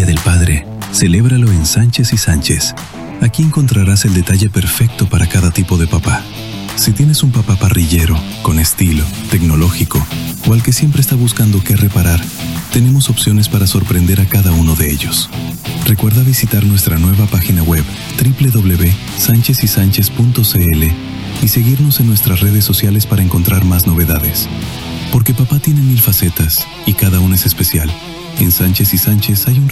Día del Padre, celébralo en Sánchez y Sánchez. Aquí encontrarás el detalle perfecto para cada tipo de papá. Si tienes un papá parrillero, con estilo, tecnológico, o al que siempre está buscando qué reparar, tenemos opciones para sorprender a cada uno de ellos. Recuerda visitar nuestra nueva página web www.sanchezysanchez.cl y seguirnos en nuestras redes sociales para encontrar más novedades. Porque papá tiene 1000 facetas y cada una es especial. En Sánchez y Sánchez hay un